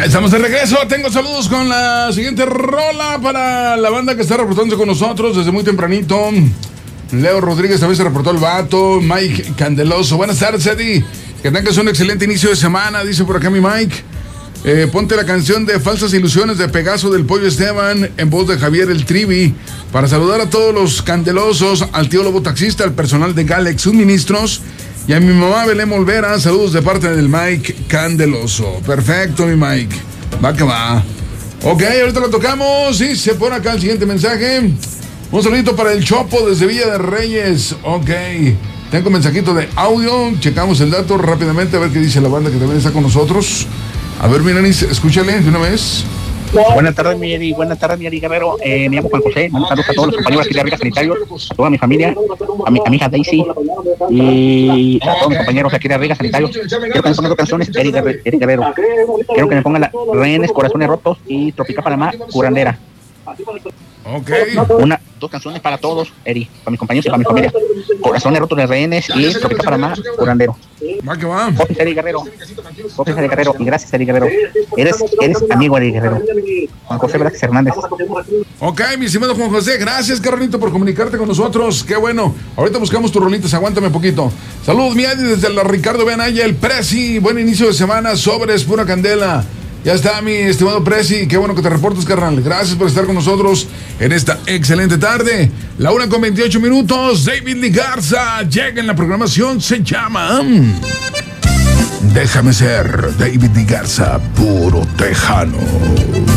Estamos de regreso. Tengo saludos con la siguiente rola para la banda que está reportándose con nosotros desde muy tempranito. Leo Rodríguez también se reportó el vato. Mike Candeloso. Buenas tardes, Eddie. Que tengas un excelente inicio de semana, dice por acá mi Mike. Ponte la canción de Falsas Ilusiones de Pegaso del Pollo Esteban en voz de Javier el Trivi para saludar a todos los candelosos, al tío Lobo Taxista, al personal de Galex Suministros y a mi mamá Belén Olvera. Saludos de parte del Mike Candeloso. Perfecto, mi Mike. Va que va. Ok, ahorita lo tocamos y se pone acá el siguiente mensaje. Un saludito para el Chopo desde Villa de Reyes. Ok. Tengo un mensajito de audio. Checamos el dato rápidamente a ver qué dice la banda que también está con nosotros. A ver, Miranis, escúchale de una vez. Buenas tardes, mi Eri. Buenas tardes, mi Eri Guerrero. Me llamo Juan José. Mando saludos a todos los compañeros aquí de Riga Sanitario, a toda mi familia, a mi hija Daisy y a todos mis compañeros aquí de Riga Sanitario. Quiero que me pongan dos canciones, Eri Guerrero. Quiero que me pongan Rehenes, Corazones Rotos y Tropical Panamá, Curandera. Ok. Dos canciones para todos, Eri, para mis compañeros y para mi familia. Corazones Rotos de Rehenes y Tropical Panamá, Curandero. Va que va. Gracias, Eri Guerrero. Gracias, Eri Guerrero. Y gracias, Eri Guerrero. Eres amigo, Eri Guerrero. Juan José Velázquez Hernández. Ok, mi estimado Juan José, gracias, carnalito, por comunicarte con nosotros. Qué bueno. Ahorita buscamos tus rolitas, aguántame poquito. Saludos, mi Adi, desde la Ricardo Benaya, el Prezi. Buen inicio de semana, sobres, pura candela. Ya está, mi estimado Prezi. Qué bueno que te reportes, carnal. Gracias por estar con nosotros en esta excelente tarde. La 1:28. David Lee Garza llega en la programación. Se llama Déjame Ser. David Lee Garza, puro tejano.